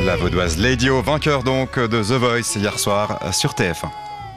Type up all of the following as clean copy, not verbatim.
La vaudoise Lady O, vainqueur donc de The Voice hier soir sur TF1.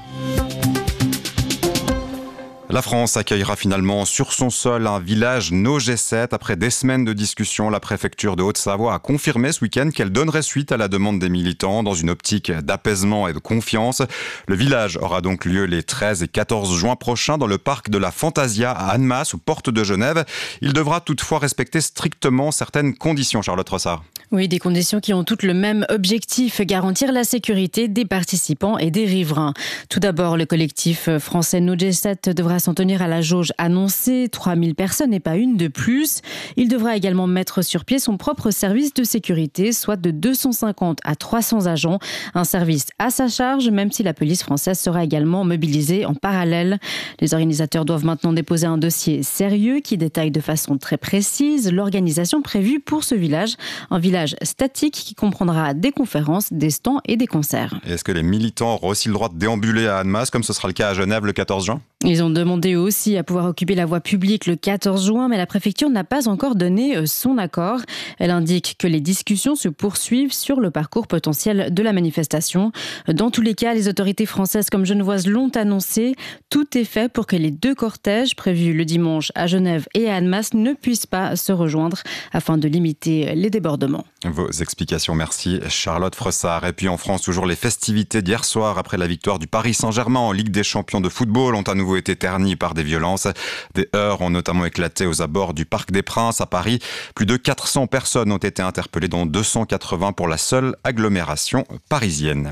La France accueillera finalement sur son sol un village No G7. Après des semaines de discussion, la préfecture de Haute-Savoie a confirmé ce week-end qu'elle donnerait suite à la demande des militants dans une optique d'apaisement et de confiance. Le village aura donc lieu les 13 et 14 juin prochains dans le parc de la Fantasia à Annemasse, aux portes de Genève. Il devra toutefois respecter strictement certaines conditions, Charlotte Rossard. Oui, des conditions qui ont toutes le même objectif, garantir la sécurité des participants et des riverains. Tout d'abord, le collectif français No G7 devra s'en tenir à la jauge annoncée, 3000 personnes et pas une de plus. Il devra également mettre sur pied son propre service de sécurité, soit de 250 à 300 agents. Un service à sa charge, même si la police française sera également mobilisée en parallèle. Les organisateurs doivent maintenant déposer un dossier sérieux qui détaille de façon très précise l'organisation prévue pour ce village. Un village statique qui comprendra des conférences, des stands et des concerts. Et est-ce que les militants auront aussi le droit de déambuler à Annemasse, comme ce sera le cas à Genève le 14 juin ? Ils ont demandé eux aussi à pouvoir occuper la voie publique le 14 juin, mais la préfecture n'a pas encore donné son accord. Elle indique que les discussions se poursuivent sur le parcours potentiel de la manifestation. Dans tous les cas, les autorités françaises comme genevoises l'ont annoncé. Tout est fait pour que les deux cortèges prévus le dimanche à Genève et à Annemasse ne puissent pas se rejoindre afin de limiter les débordements. Vos explications, merci Charlotte Fressard. Et puis en France, toujours les festivités d'hier soir après la victoire du Paris Saint-Germain en Ligue des Champions de football ont à nouveau été ternies par des violences. Des heurts ont notamment éclaté aux abords du Parc des Princes à Paris. Plus de 400 personnes ont été interpellées, dont 280 pour la seule agglomération parisienne.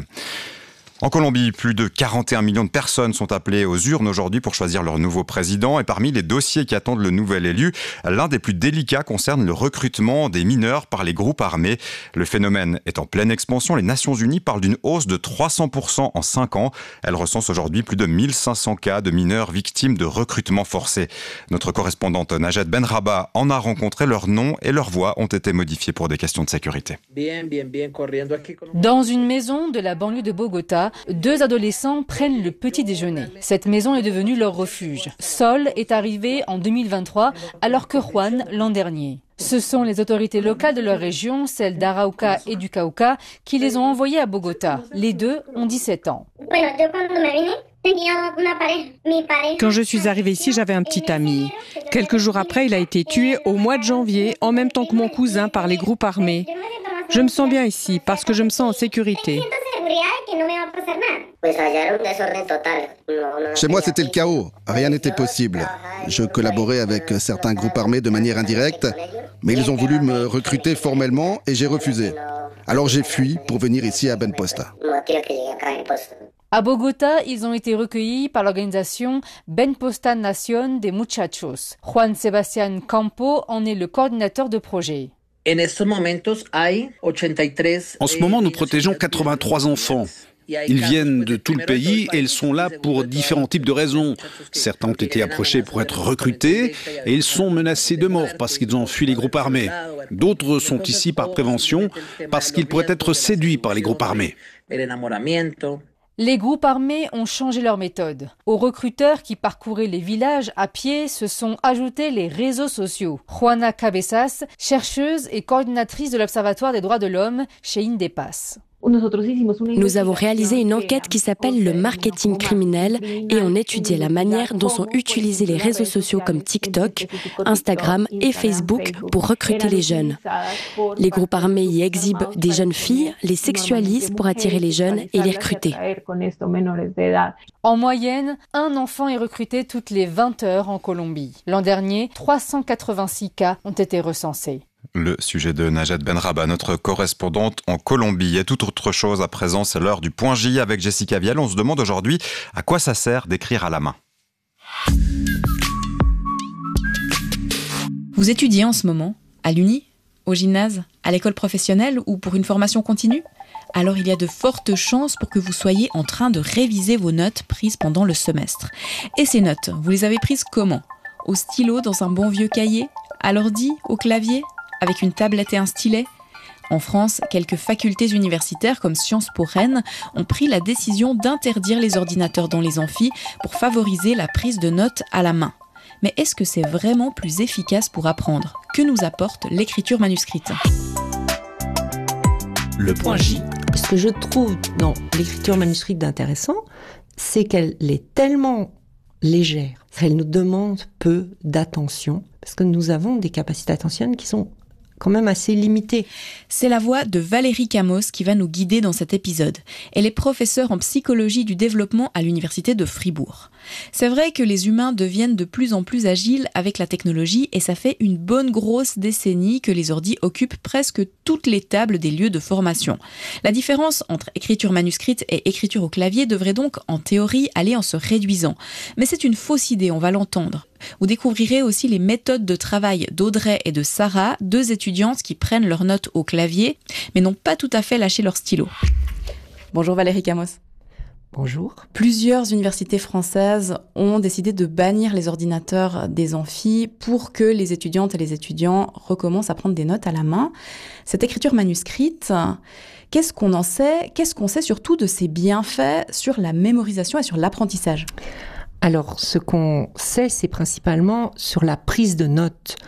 En Colombie, plus de 41 millions de personnes sont appelées aux urnes aujourd'hui pour choisir leur nouveau président. Et parmi les dossiers qui attendent le nouvel élu, l'un des plus délicats concerne le recrutement des mineurs par les groupes armés. Le phénomène est en pleine expansion. Les Nations Unies parlent d'une hausse de 300% en 5 ans. Elles recensent aujourd'hui plus de 1500 cas de mineurs victimes de recrutement forcé. Notre correspondante Najat Benraba en a rencontré. Leurs noms et leurs voix ont été modifiés pour des questions de sécurité. Dans une maison de la banlieue de Bogota, 2 adolescents prennent le petit déjeuner. Cette maison est devenue leur refuge. Sol est arrivé en 2023, alors que Juan l'an dernier. Ce sont les autorités locales de leur région, celles d'Arauca et du Cauca, qui les ont envoyés à Bogota. Les deux ont 17 ans. Quand je suis arrivée ici, j'avais un petit ami. Quelques jours après, il a été tué au mois de janvier, en même temps que mon cousin, par les groupes armés. Je me sens bien ici, parce que je me sens en sécurité. Chez moi, c'était le chaos. Rien n'était possible. Je collaborais avec certains groupes armés de manière indirecte, mais ils ont voulu me recruter formellement et j'ai refusé. Alors j'ai fui pour venir ici à Benposta. À Bogota, ils ont été recueillis par l'organisation Benposta Nación de Muchachos. Juan Sebastián Campo en est le coordinateur de projet. En ce moment, nous protégeons 83 enfants. Ils viennent de tout le pays et ils sont là pour différents types de raisons. Certains ont été approchés pour être recrutés et ils sont menacés de mort parce qu'ils ont fui les groupes armés. D'autres sont ici par prévention parce qu'ils pourraient être séduits par les groupes armés. Les groupes armés ont changé leur méthode. Aux recruteurs qui parcouraient les villages à pied se sont ajoutés les réseaux sociaux. Juana Cabezas, chercheuse et coordinatrice de l'Observatoire des droits de l'homme chez Indepas. Nous avons réalisé une enquête qui s'appelle le marketing criminel et on étudiait la manière dont sont utilisés les réseaux sociaux comme TikTok, Instagram et Facebook pour recruter les jeunes. Les groupes armés y exhibent des jeunes filles, les sexualisent pour attirer les jeunes et les recruter. En moyenne, un enfant est recruté toutes les 20 heures en Colombie. L'an dernier, 386 cas ont été recensés. Le sujet de Najat Benraba, notre correspondante en Colombie. Et toute autre chose à présent, c'est l'heure du point J avec Jessica Vielle. On se demande aujourd'hui à quoi ça sert d'écrire à la main. Vous étudiez en ce moment à l'Uni, au gymnase, à l'école professionnelle ou pour une formation continue ? Alors il y a de fortes chances pour que vous soyez en train de réviser vos notes prises pendant le semestre. Et ces notes, vous les avez prises comment ? Au stylo, dans un bon vieux cahier ? À l'ordi, au clavier ? Avec une tablette et un stylet ? En France, quelques facultés universitaires comme Sciences Po Rennes ont pris la décision d'interdire les ordinateurs dans les amphis pour favoriser la prise de notes à la main. Mais est-ce que c'est vraiment plus efficace pour apprendre ? Que nous apporte l'écriture manuscrite ? Le point J. Ce que je trouve dans l'écriture manuscrite d'intéressant, c'est qu'elle est tellement légère. Elle nous demande peu d'attention, parce que nous avons des capacités attentionnelles qui sont quand même assez limitées. C'est la voix de Valérie Camos qui va nous guider dans cet épisode. Elle est professeure en psychologie du développement à l'université de Fribourg. C'est vrai que les humains deviennent de plus en plus agiles avec la technologie et ça fait une bonne grosse décennie que les ordis occupent presque toutes les tables des lieux de formation. La différence entre écriture manuscrite et écriture au clavier devrait donc en théorie aller en se réduisant. Mais c'est une fausse idée, on va l'entendre. Vous découvrirez aussi les méthodes de travail d'Audrey et de Sarah, deux étudiantes qui prennent leurs notes au clavier, mais n'ont pas tout à fait lâché leur stylo. Bonjour Valérie Camos. Bonjour. Plusieurs universités françaises ont décidé de bannir les ordinateurs des amphis pour que les étudiantes et les étudiants recommencent à prendre des notes à la main. Cette écriture manuscrite, qu'est-ce qu'on en sait ? Qu'est-ce qu'on sait surtout de ses bienfaits sur la mémorisation et sur l'apprentissage ? Alors, ce qu'on sait, c'est principalement sur la prise de notes.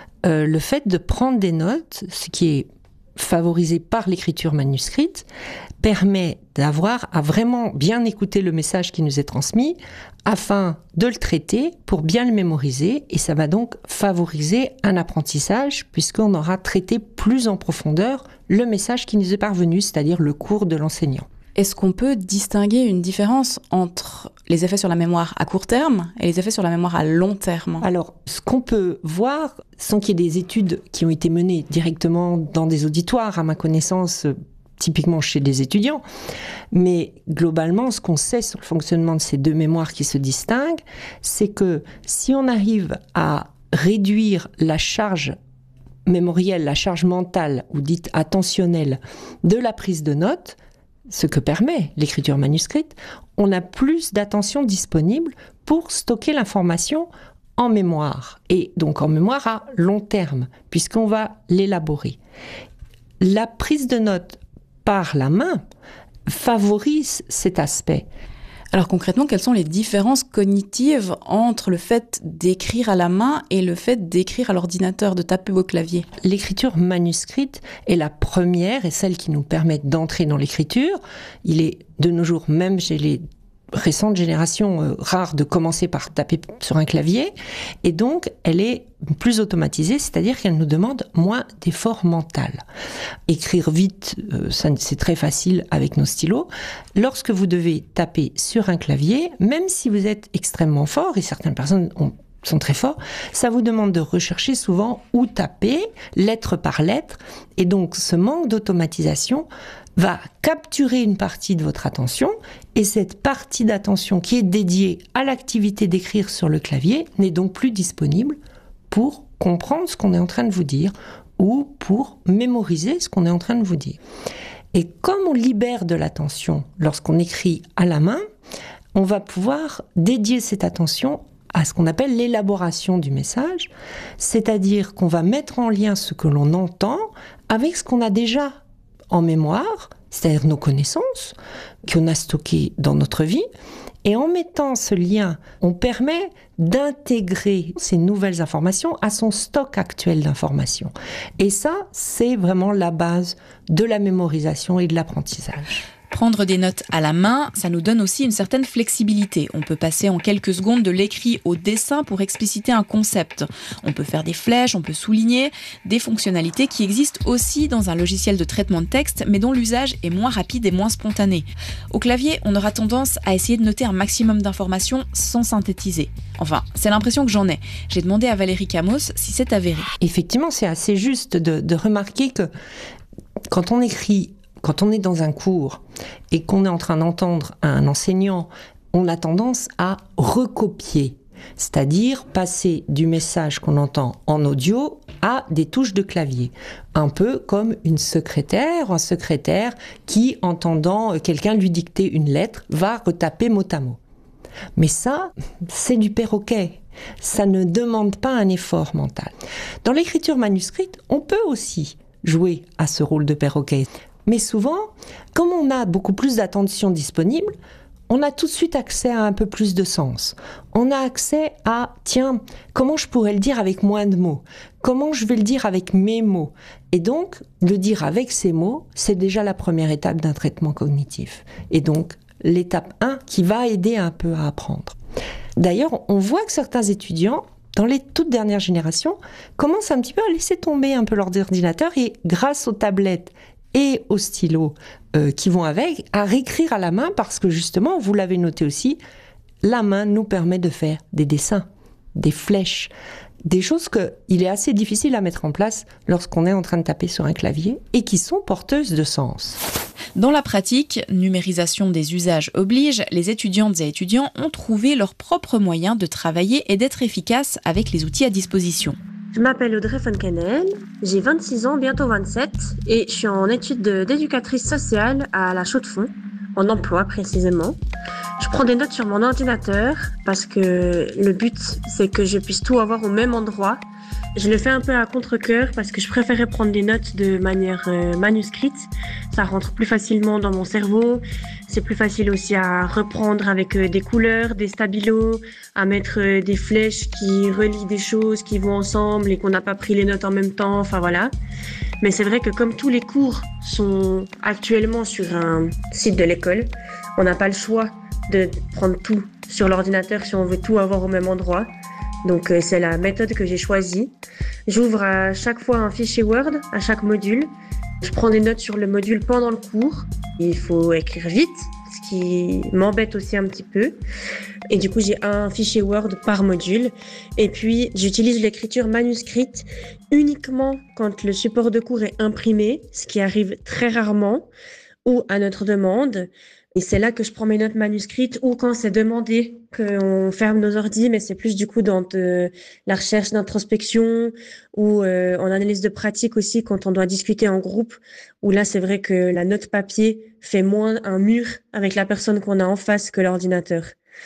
Le fait de prendre des notes, ce qui est favorisé par l'écriture manuscrite, permet d'avoir à vraiment bien écouter le message qui nous est transmis afin de le traiter pour bien le mémoriser, et ça va donc favoriser un apprentissage puisqu'on aura traité plus en profondeur le message qui nous est parvenu, c'est-à-dire le cours de l'enseignant. Est-ce qu'on peut distinguer une différence entre les effets sur la mémoire à court terme et les effets sur la mémoire à long terme ? Alors, ce qu'on peut voir, sans qu'il y ait des études qui ont été menées directement dans des auditoires, à ma connaissance, typiquement chez des étudiants, mais globalement, ce qu'on sait sur le fonctionnement de ces deux mémoires qui se distinguent, c'est que si on arrive à réduire la charge mémorielle, la charge mentale, ou dite attentionnelle, de la prise de notes, ce que permet l'écriture manuscrite, on a plus d'attention disponible pour stocker l'information en mémoire, et donc en mémoire à long terme, puisqu'on va l'élaborer. La prise de notes par la main favorise cet aspect. Alors concrètement, quelles sont les différences cognitives entre le fait d'écrire à la main et le fait d'écrire à l'ordinateur, de taper au clavier ? L'écriture manuscrite est la première et celle qui nous permet d'entrer dans l'écriture. Il est de nos jours, même chez les récentes générations, rare de commencer par taper sur un clavier, et donc elle est plus automatisée, c'est-à-dire qu'elle nous demande moins d'effort mental. Écrire vite, c'est très facile avec nos stylos. Lorsque vous devez taper sur un clavier, même si vous êtes extrêmement fort, et certaines personnes sont très forts, ça vous demande de rechercher souvent où taper, lettre par lettre, et donc ce manque d'automatisation va capturer une partie de votre attention, et cette partie d'attention qui est dédiée à l'activité d'écrire sur le clavier n'est donc plus disponible pour comprendre ce qu'on est en train de vous dire ou pour mémoriser ce qu'on est en train de vous dire. Et comme on libère de l'attention lorsqu'on écrit à la main, on va pouvoir dédier cette attention à ce qu'on appelle l'élaboration du message, c'est-à-dire qu'on va mettre en lien ce que l'on entend avec ce qu'on a déjà en mémoire, c'est-à-dire nos connaissances qu'on a stockées dans notre vie. Et en mettant ce lien, on permet d'intégrer ces nouvelles informations à son stock actuel d'informations. Et ça, c'est vraiment la base de la mémorisation et de l'apprentissage. Prendre des notes à la main, ça nous donne aussi une certaine flexibilité. On peut passer en quelques secondes de l'écrit au dessin pour expliciter un concept. On peut faire des flèches, on peut souligner des fonctionnalités qui existent aussi dans un logiciel de traitement de texte, mais dont l'usage est moins rapide et moins spontané. Au clavier, on aura tendance à essayer de noter un maximum d'informations sans synthétiser. Enfin, c'est l'impression que j'en ai. J'ai demandé à Valérie Camos si c'est avéré. Effectivement, c'est assez juste de remarquer que quand on écrit, quand on est dans un cours et qu'on est en train d'entendre un enseignant, on a tendance à recopier, c'est-à-dire passer du message qu'on entend en audio à des touches de clavier. Un peu comme une secrétaire ou un secrétaire qui, entendant quelqu'un lui dicter une lettre, va retaper mot à mot. Mais ça, c'est du perroquet. Ça ne demande pas un effort mental. Dans l'écriture manuscrite, on peut aussi jouer à ce rôle de perroquet. Mais souvent, comme on a beaucoup plus d'attention disponible, on a tout de suite accès à un peu plus de sens. On a accès à, tiens, comment je pourrais le dire avec moins de mots ? Comment je vais le dire avec mes mots ? Et donc, le dire avec ces mots, c'est déjà la première étape d'un traitement cognitif. Et donc, l'étape 1 qui va aider un peu à apprendre. D'ailleurs, on voit que certains étudiants, dans les toutes dernières générations, commencent un petit peu à laisser tomber un peu leur ordinateur et grâce aux tablettes et aux stylos qui vont avec, à réécrire à la main parce que justement, vous l'avez noté aussi, la main nous permet de faire des dessins, des flèches, des choses qu'il est assez difficile à mettre en place lorsqu'on est en train de taper sur un clavier et qui sont porteuses de sens. Dans la pratique, numérisation des usages oblige, les étudiantes et étudiants ont trouvé leurs propres moyens de travailler et d'être efficaces avec les outils à disposition. Je m'appelle Audrey Foncanel, j'ai 26 ans, bientôt 27, et je suis en études d'éducatrice sociale à la Chaux-de-Fonds, en emploi précisément. Je prends des notes sur mon ordinateur parce que le but, c'est que je puisse tout avoir au même endroit. Je le fais un peu à contre-cœur parce que je préférais prendre des notes de manière manuscrite. Ça rentre plus facilement dans mon cerveau. C'est plus facile aussi à reprendre avec des couleurs, des stabilos, à mettre des flèches qui relient des choses qui vont ensemble et qu'on n'a pas pris les notes en même temps. Enfin voilà. Mais c'est vrai que comme tous les cours sont actuellement sur un site de l'école, on n'a pas le choix de prendre tout sur l'ordinateur si on veut tout avoir au même endroit. Donc c'est la méthode que j'ai choisie. J'ouvre à chaque fois un fichier Word, à chaque module. Je prends des notes sur le module pendant le cours. Il faut écrire vite, ce qui m'embête aussi un petit peu. Et du coup, j'ai un fichier Word par module. Et puis, j'utilise l'écriture manuscrite uniquement quand le support de cours est imprimé, ce qui arrive très rarement, ou à notre demande. Et c'est là que je prends mes notes manuscrites ou quand c'est demandé qu'on ferme nos ordis, mais c'est plus du coup dans la recherche d'introspection ou en analyse de pratique aussi quand on doit discuter en groupe, où là c'est vrai que la note papier fait moins un mur avec la personne qu'on a en face que l'ordinateur.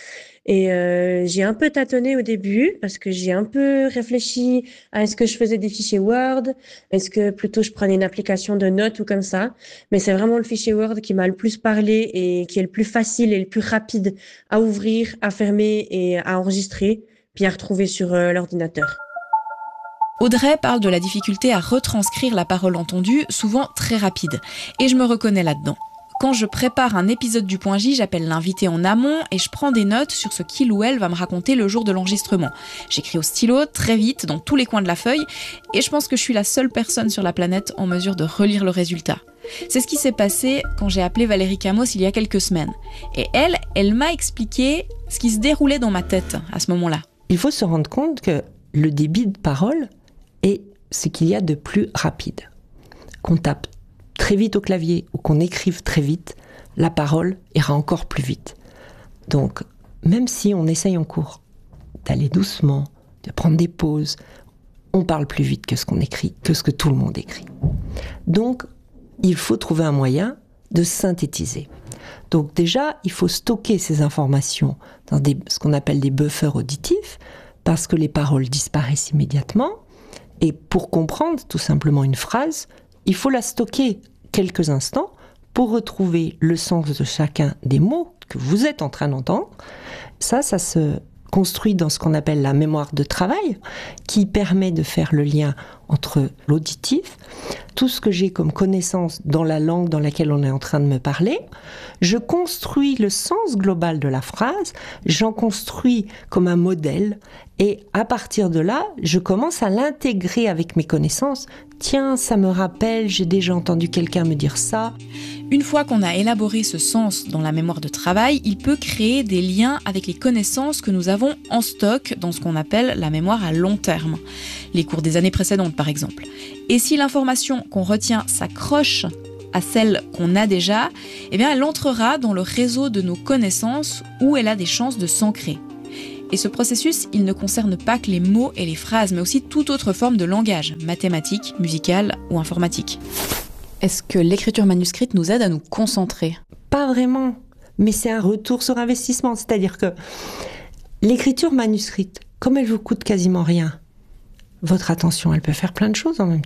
Et j'ai un peu tâtonné au début parce que j'ai un peu réfléchi à est-ce que je faisais des fichiers Word, est-ce que plutôt je prenais une application de notes ou comme ça. Mais c'est vraiment le fichier Word qui m'a le plus parlé et qui est le plus facile et le plus rapide à ouvrir, à fermer et à enregistrer, puis à retrouver sur l'ordinateur. Audrey parle de la difficulté à retranscrire la parole entendue, souvent très rapide. Et je me reconnais là-dedans. Quand je prépare un épisode du Point J, j'appelle l'invité en amont et je prends des notes sur ce qu'il ou elle va me raconter le jour de l'enregistrement. J'écris au stylo, très vite, dans tous les coins de la feuille, et je pense que je suis la seule personne sur la planète en mesure de relire le résultat. C'est ce qui s'est passé quand j'ai appelé Valérie Camos il y a quelques semaines. Et elle m'a expliqué ce qui se déroulait dans ma tête à ce moment-là. Il faut se rendre compte que le débit de parole est ce qu'il y a de plus rapide. Qu'on tape très vite au clavier ou qu'on écrive très vite, la parole ira encore plus vite. Donc, même si on essaye en cours d'aller doucement, de prendre des pauses, on parle plus vite que ce qu'on écrit, que ce que tout le monde écrit. Donc, il faut trouver un moyen de synthétiser. Donc déjà, il faut stocker ces informations dans ce qu'on appelle des buffers auditifs, parce que les paroles disparaissent immédiatement. Et pour comprendre tout simplement une phrase, il faut la stocker quelques instants pour retrouver le sens de chacun des mots que vous êtes en train d'entendre. Ça se construit dans ce qu'on appelle la mémoire de travail, qui permet de faire le lien entre l'auditif, tout ce que j'ai comme connaissance dans la langue dans laquelle on est en train de me parler. Je construis le sens global de la phrase, j'en construis comme un modèle, et à partir de là, je commence à l'intégrer avec mes connaissances. Tiens, ça me rappelle, j'ai déjà entendu quelqu'un me dire ça. Une fois qu'on a élaboré ce sens dans la mémoire de travail, il peut créer des liens avec les connaissances que nous avons en stock dans ce qu'on appelle la mémoire à long terme. Les cours des années précédentes, par exemple. Et si l'information qu'on retient s'accroche à celle qu'on a déjà, eh bien elle entrera dans le réseau de nos connaissances où elle a des chances de s'ancrer. Et ce processus, il ne concerne pas que les mots et les phrases, mais aussi toute autre forme de langage, mathématique, musical ou informatique. Est-ce que l'écriture manuscrite nous aide à nous concentrer ? Pas vraiment, mais c'est un retour sur investissement. C'est-à-dire que l'écriture manuscrite, comme elle vous coûte quasiment rien, votre attention, elle peut faire plein de choses en même temps. Alors, vous pouvez très bien être en train de réfléchir,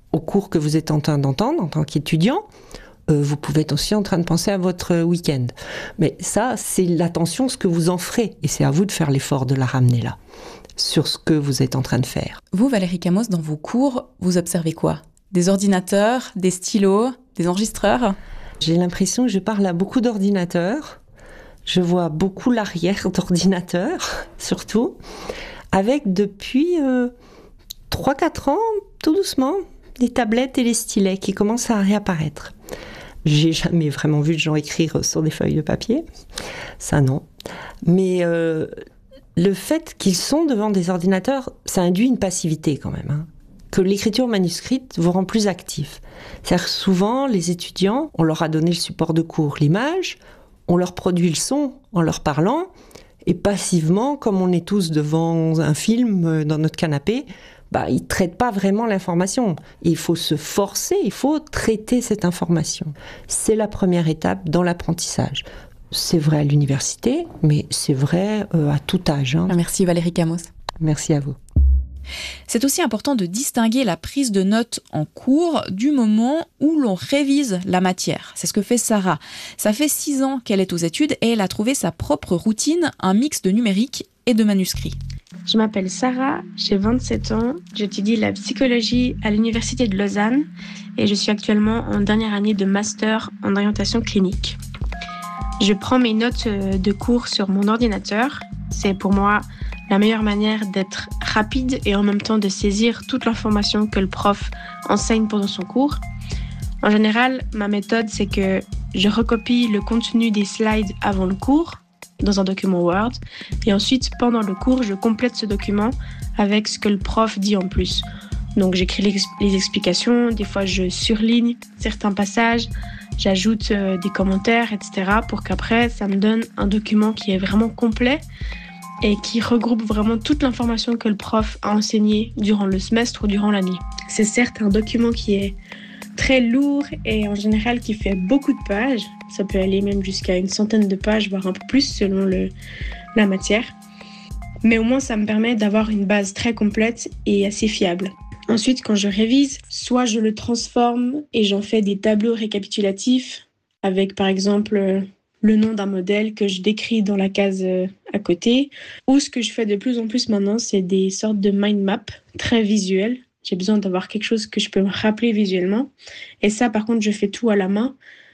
au cours que vous êtes en train d'entendre en tant qu'étudiant. Vous pouvez être aussi en train de penser à votre week-end. Mais ça, c'est l'attention, ce que vous en ferez. Et c'est à vous de faire l'effort de la ramener là, sur ce que vous êtes en train de faire. Vous, Valérie Camos, dans vos cours, vous observez quoi ? Des ordinateurs, des stylos, des enregistreurs ? J'ai l'impression que je parle à beaucoup d'ordinateurs. Je vois beaucoup l'arrière d'ordinateurs, surtout, avec depuis 3-4 ans, tout doucement, les tablettes et les stylets qui commencent à réapparaître. J'ai jamais vraiment vu de gens écrire sur des feuilles de papier, ça non. Mais le fait qu'ils sont devant des ordinateurs, ça induit une passivité quand même, hein. Que l'écriture manuscrite vous rend plus actif. C'est-à-dire que souvent, les étudiants, on leur a donné le support de cours, l'image, on leur produit le son en leur parlant, et passivement, comme on est tous devant un film dans notre canapé, ils ne traitent pas vraiment l'information. Et il faut se forcer, il faut traiter cette information. C'est la première étape dans l'apprentissage. C'est vrai à l'université, mais c'est vrai à tout âge. Hein. Merci Valérie Camos. Merci à vous. C'est aussi important de distinguer la prise de notes en cours du moment où l'on révise la matière. C'est ce que fait Sarah. Ça fait 6 ans qu'elle est aux études et elle a trouvé sa propre routine, un mix de numérique et de manuscrits. Je m'appelle Sarah, j'ai 27 ans, j'étudie la psychologie à l'Université de Lausanne et je suis actuellement en dernière année de master en orientation clinique. Je prends mes notes de cours sur mon ordinateur. C'est pour moi la meilleure manière d'être rapide et en même temps de saisir toute l'information que le prof enseigne pendant son cours. En général, ma méthode, c'est que je recopie le contenu des slides avant le cours dans un document Word et ensuite, pendant le cours, je complète ce document avec ce que le prof dit en plus. Donc, j'écris les explications, des fois je surligne certains passages, j'ajoute des commentaires, etc. pour qu'après, ça me donne un document qui est vraiment complet et qui regroupe vraiment toute l'information que le prof a enseignée durant le semestre ou durant l'année. C'est certes un document qui est très lourd et en général qui fait beaucoup de pages. Ça peut aller même jusqu'à une centaine de pages, voire un peu plus selon la matière. Mais au moins, ça me permet d'avoir une base très complète et assez fiable. Ensuite, quand je révise, soit je le transforme et j'en fais des tableaux récapitulatifs avec, par exemple, le nom d'un modèle que je décris dans la case à côté. Ou ce que je fais de plus en plus maintenant, c'est des sortes de mind maps très visuelles. J'ai besoin d'avoir quelque chose que je peux me rappeler visuellement. Et ça, par contre, je fais tout à la main,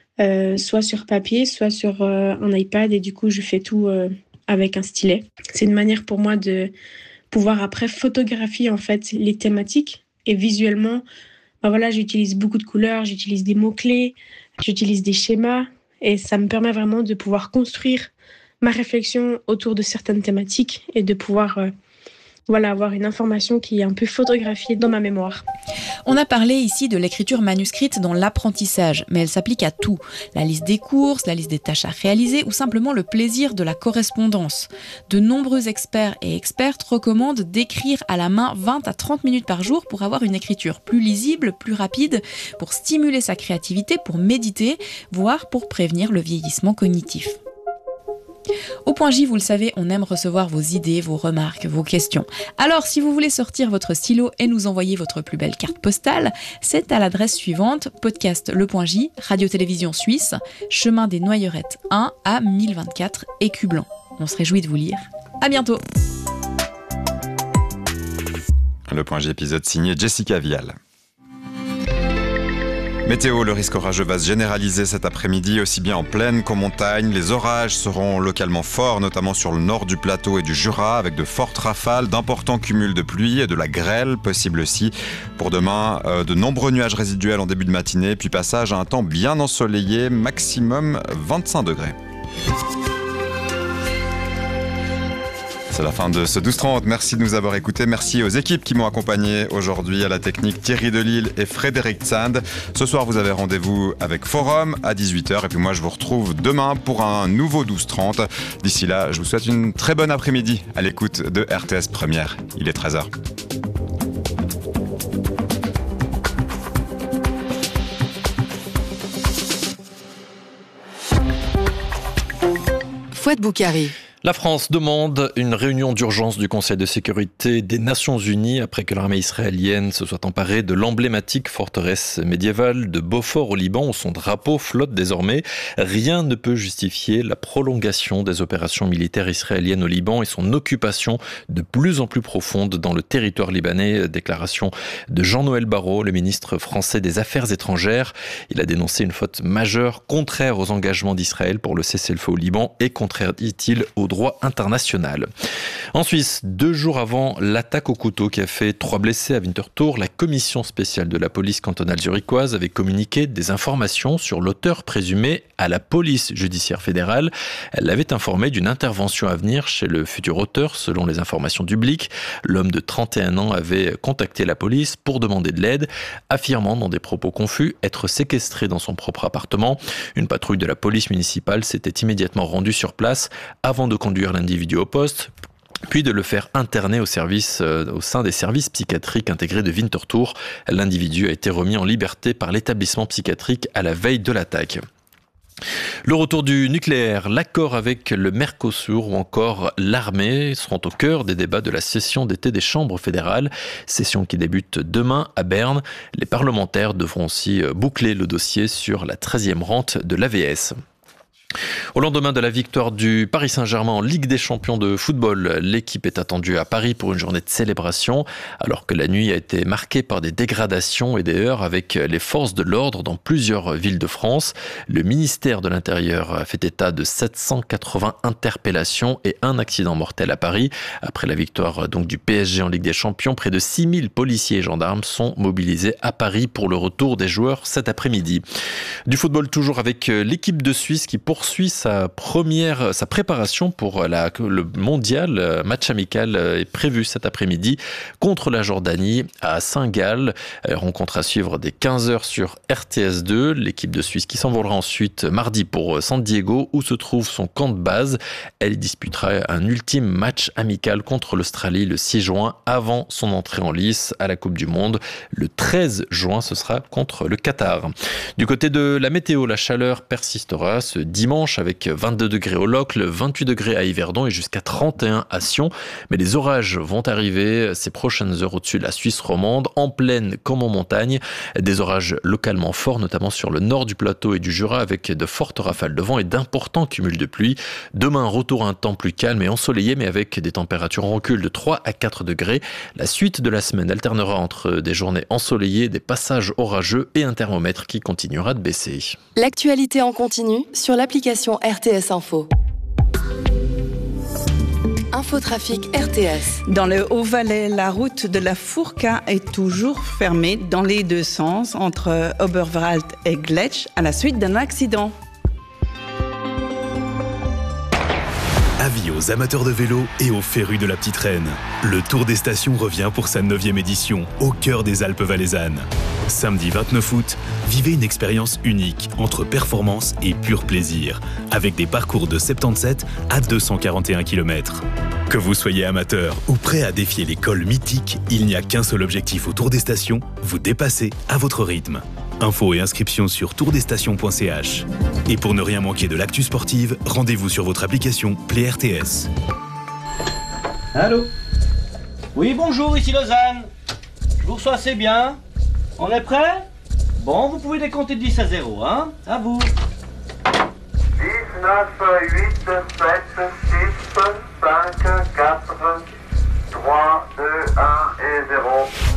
soit sur papier, soit sur un iPad. Et du coup, je fais tout avec un stylet. C'est une manière pour moi de pouvoir après photographier en fait les thématiques. Et visuellement, j'utilise beaucoup de couleurs, j'utilise des mots-clés, j'utilise des schémas. Et ça me permet vraiment de pouvoir construire ma réflexion autour de certaines thématiques et de pouvoir avoir une information qui est un peu photographiée dans ma mémoire. On a parlé ici de l'écriture manuscrite dans l'apprentissage, mais elle s'applique à tout. La liste des courses, la liste des tâches à réaliser ou simplement le plaisir de la correspondance. De nombreux experts et expertes recommandent d'écrire à la main 20 à 30 minutes par jour pour avoir une écriture plus lisible, plus rapide, pour stimuler sa créativité, pour méditer, voire pour prévenir le vieillissement cognitif. Au Point J, vous le savez, on aime recevoir vos idées, vos remarques, vos questions. Alors, si vous voulez sortir votre stylo et nous envoyer votre plus belle carte postale, c'est à l'adresse suivante, podcast Le Point J, Radio-Télévision Suisse, chemin des Noyerettes 1 à 1024, Écu Blanc. On se réjouit de vous lire. À bientôt. Le Point J épisode signé Jessica Vial. Météo, le risque orageux va se généraliser cet après-midi, aussi bien en plaine qu'en montagne. Les orages seront localement forts, notamment sur le nord du plateau et du Jura, avec de fortes rafales, d'importants cumuls de pluie et de la grêle possible aussi. Pour demain, de nombreux nuages résiduels en début de matinée, puis passage à un temps bien ensoleillé, maximum 25 degrés. C'est la fin de ce 12-30. Merci de nous avoir écoutés. Merci aux équipes qui m'ont accompagné aujourd'hui à la technique, Thierry Delille et Frédéric Tsand. Ce soir, vous avez rendez-vous avec Forum à 18h. Et puis moi, je vous retrouve demain pour un nouveau 12-30. D'ici là, je vous souhaite une très bonne après-midi à l'écoute de RTS Première. Il est 13h. Fouad Boukari. La France demande une réunion d'urgence du Conseil de sécurité des Nations Unies après que l'armée israélienne se soit emparée de l'emblématique forteresse médiévale de Beaufort au Liban où son drapeau flotte désormais. Rien ne peut justifier la prolongation des opérations militaires israéliennes au Liban et son occupation de plus en plus profonde dans le territoire libanais. Déclaration de Jean-Noël Barrot, le ministre français des Affaires étrangères. Il a dénoncé une faute majeure contraire aux engagements d'Israël pour le cessez-le-feu au Liban et contraire, dit-il, au droit international. En Suisse, 2 jours avant l'attaque au couteau qui a fait 3 blessés à Winterthur, la commission spéciale de la police cantonale zurichoise avait communiqué des informations sur l'auteur présumé à la police judiciaire fédérale. Elle l'avait informé d'une intervention à venir chez le futur auteur, selon les informations du Blick. L'homme de 31 ans avait contacté la police pour demander de l'aide, affirmant dans des propos confus être séquestré dans son propre appartement. Une patrouille de la police municipale s'était immédiatement rendue sur place avant de conduire l'individu au poste, puis de le faire interner au sein des services psychiatriques intégrés de Winterthur. L'individu a été remis en liberté par l'établissement psychiatrique à la veille de l'attaque. Le retour du nucléaire, l'accord avec le Mercosur ou encore l'armée seront au cœur des débats de la session d'été des chambres fédérales, session qui débute demain à Berne. Les parlementaires devront aussi boucler le dossier sur la 13e rente de l'AVS. Au lendemain de la victoire du Paris Saint-Germain en Ligue des Champions de football, l'équipe est attendue à Paris pour une journée de célébration, alors que la nuit a été marquée par des dégradations et des heurts avec les forces de l'ordre dans plusieurs villes de France. Le ministère de l'Intérieur a fait état de 780 interpellations et un accident mortel à Paris. Après la victoire donc du PSG en Ligue des Champions, près de 6000 policiers et gendarmes sont mobilisés à Paris pour le retour des joueurs cet après-midi. Du football toujours avec l'équipe de Suisse qui poursuit sa préparation pour le mondial. Match amical est prévu cet après-midi contre la Jordanie à Saint-Gall. Rencontre à suivre dès 15h sur RTS2. L'équipe de Suisse qui s'envolera ensuite mardi pour San Diego où se trouve son camp de base. Elle disputera un ultime match amical contre l'Australie le 6 juin avant son entrée en lice à la Coupe du Monde. Le 13 juin, ce sera contre le Qatar. Du côté de la météo, la chaleur persistera ce dimanche avec 22 degrés au Locle, 28 degrés à Yverdon et jusqu'à 31 à Sion. Mais les orages vont arriver ces prochaines heures au-dessus de la Suisse romande, en plaine comme en montagne. Des orages localement forts, notamment sur le nord du plateau et du Jura, avec de fortes rafales de vent et d'importants cumuls de pluie. Demain, retour à un temps plus calme et ensoleillé, mais avec des températures en recul de 3 à 4 degrés. La suite de la semaine alternera entre des journées ensoleillées, des passages orageux et un thermomètre qui continuera de baisser. L'actualité en continu sur l'application RTS Info. Infotrafic RTS. Dans le Haut-Valais, la route de la Fourca est toujours fermée dans les deux sens entre Oberwald et Gletsch à la suite d'un accident. Avis aux amateurs de vélo et aux férus de la Petite Reine. Le Tour des Stations revient pour sa 9e édition, au cœur des Alpes valaisannes. Samedi 29 août, vivez une expérience unique entre performance et pur plaisir, avec des parcours de 77 à 241 km. Que vous soyez amateur ou prêt à défier les cols mythiques, il n'y a qu'un seul objectif au Tour des Stations, vous dépasser à votre rythme. Infos et inscriptions sur tourdesstations.ch. Et pour ne rien manquer de l'actu sportive, rendez-vous sur votre application Play RTS. Allô ? Oui, bonjour, ici Lausanne. Je vous reçois assez bien. On est prêt ? Bon, vous pouvez décompter de 10 à 0, hein ? À vous. 10, 9, 8, 7, 6, 5, 4, 3, 2, 1 et 0.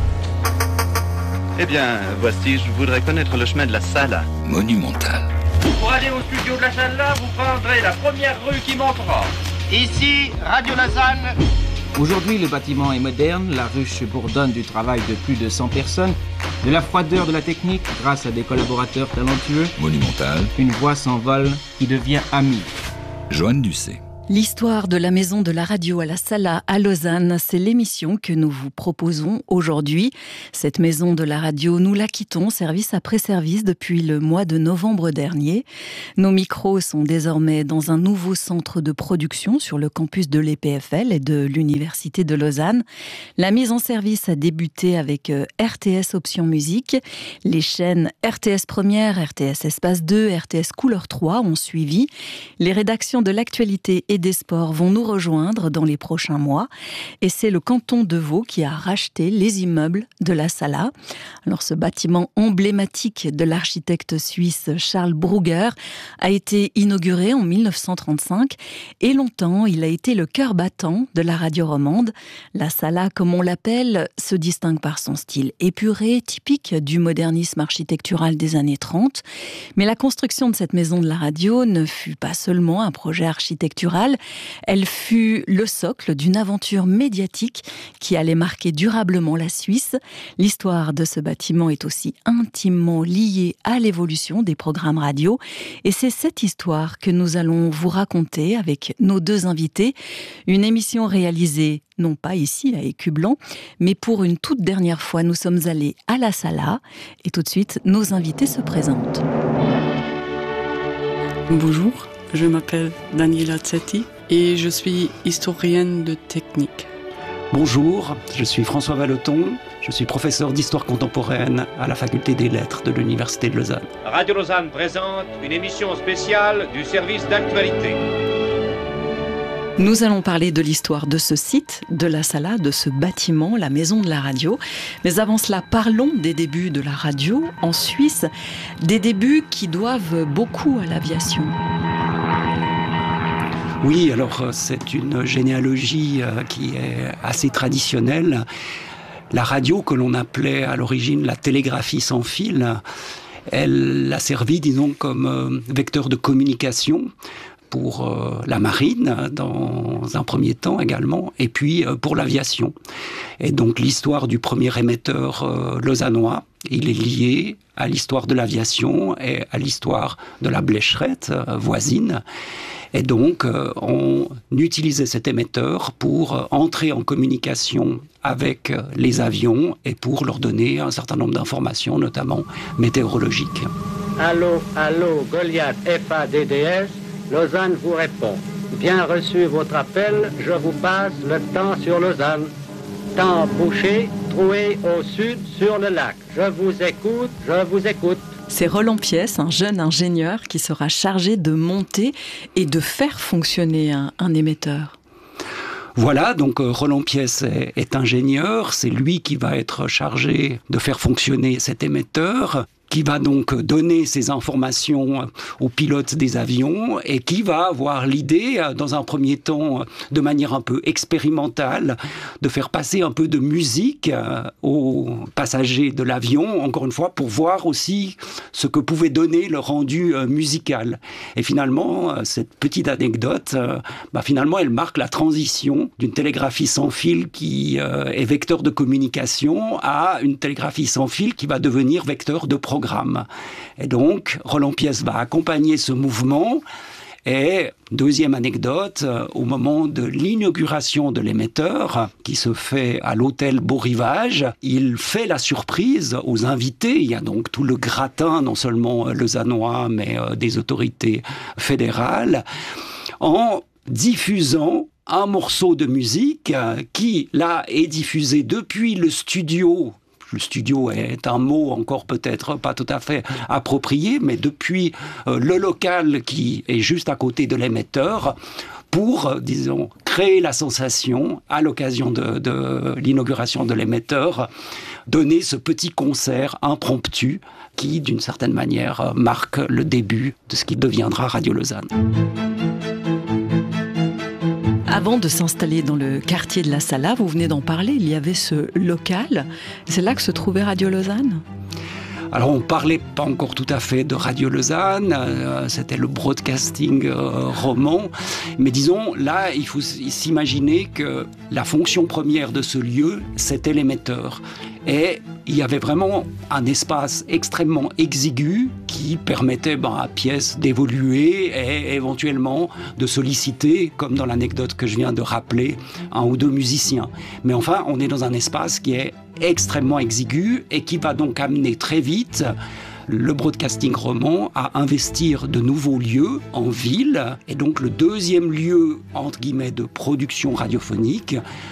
Eh bien, voici, je voudrais connaître le chemin de la salle. Monumental. Pour aller au studio de la salle là, vous prendrez la première rue qui montera. Ici, Radio Lausanne. Aujourd'hui, le bâtiment est moderne, la ruche bourdonne du travail de plus de 100 personnes, de la froideur de la technique grâce à des collaborateurs talentueux. Monumental. Une voix s'envole qui devient amie. Joanne Ducé. L'histoire de la maison de la radio à la Sala à Lausanne, c'est l'émission que nous vous proposons aujourd'hui. Cette maison de la radio, nous la quittons service après service depuis le mois de novembre dernier. Nos micros sont désormais dans un nouveau centre de production sur le campus de l'EPFL et de l'Université de Lausanne. La mise en service a débuté avec RTS Option Musique. Les chaînes RTS Première, RTS Espace 2, RTS Couleur 3 ont suivi. Les rédactions de l'actualité et des Sports vont nous rejoindre dans les prochains mois. Et c'est le canton de Vaud qui a racheté les immeubles de la Sala. Alors ce bâtiment emblématique de l'architecte suisse Charles Brugger a été inauguré en 1935 et longtemps il a été le cœur battant de la radio romande. La Sala, comme on l'appelle, se distingue par son style épuré, typique du modernisme architectural des années 30. Mais la construction de cette maison de la radio ne fut pas seulement un projet architectural, elle fut le socle d'une aventure médiatique qui allait marquer durablement la Suisse. L'histoire de ce bâtiment est aussi intimement liée à l'évolution des programmes radio et c'est cette histoire que nous allons vous raconter avec nos deux invités. Une émission réalisée non pas ici à Écublanc, mais pour une toute dernière fois, nous sommes allés à la Sala et tout de suite, nos invités se présentent. Bonjour, je m'appelle Daniela Zetti et je suis historienne de technique. Bonjour, je suis François Vallotton, je suis professeur d'histoire contemporaine à la faculté des lettres de l'Université de Lausanne. Radio Lausanne présente une émission spéciale du service d'actualité. Nous allons parler de l'histoire de ce site, de la Sala, de ce bâtiment, la maison de la radio. Mais avant cela, parlons des débuts de la radio en Suisse, des débuts qui doivent beaucoup à l'aviation. Oui, alors c'est une généalogie qui est assez traditionnelle. La radio, que l'on appelait à l'origine la télégraphie sans fil, elle a servi, disons, comme vecteur de communication pour la marine, dans un premier temps également, et puis pour l'aviation. Et donc l'histoire du premier émetteur lausannois, il est lié à l'histoire de l'aviation et à l'histoire de la Blécherette voisine. Et donc, on utilisait cet émetteur pour entrer en communication avec les avions et pour leur donner un certain nombre d'informations, notamment météorologiques. Allô, allô, Goliath FADDS, Lausanne vous répond. Bien reçu votre appel, je vous passe le temps sur Lausanne. Temps bouché, troué au sud sur le lac. Je vous écoute, je vous écoute. C'est Roland Piès, un jeune ingénieur qui sera chargé de monter et de faire fonctionner un émetteur. Voilà, donc Roland Piès est ingénieur, c'est lui qui va être chargé de faire fonctionner cet émetteur, qui va donc donner ces informations aux pilotes des avions et qui va avoir l'idée, dans un premier temps, de manière un peu expérimentale, de faire passer un peu de musique aux passagers de l'avion, encore une fois, pour voir aussi ce que pouvait donner le rendu musical. Et finalement, cette petite anecdote, finalement, elle marque la transition d'une télégraphie sans fil qui est vecteur de communication à une télégraphie sans fil qui va devenir vecteur de programme. Et donc, Roland Piès va accompagner ce mouvement. Et deuxième anecdote, au moment de l'inauguration de l'émetteur, qui se fait à l'hôtel Beau Rivage, il fait la surprise aux invités. Il y a donc tout le gratin, non seulement lausannois, mais des autorités fédérales, en diffusant un morceau de musique qui, là, est diffusé depuis le studio. Le studio est un mot encore peut-être pas tout à fait approprié, mais depuis le local qui est juste à côté de l'émetteur, pour, disons, créer la sensation, à l'occasion de l'inauguration de l'émetteur, donner ce petit concert impromptu qui, d'une certaine manière, marque le début de ce qui deviendra Radio Lausanne. Avant de s'installer dans le quartier de la Sala, vous venez d'en parler, il y avait ce local. C'est là que se trouvait Radio Lausanne ? Alors on ne parlait pas encore tout à fait de Radio Lausanne, c'était le broadcasting roman, mais disons là il faut s'imaginer que la fonction première de ce lieu c'était l'émetteur. Et il y avait vraiment un espace extrêmement exigu qui permettait à Piès d'évoluer et éventuellement de solliciter, comme dans l'anecdote que je viens de rappeler, un ou deux musiciens. Mais enfin, on est dans un espace qui est extrêmement exigu et qui va donc amener très vite le broadcasting roman à investir de nouveaux lieux en ville. Et donc le deuxième lieu, entre guillemets, de production radiophonique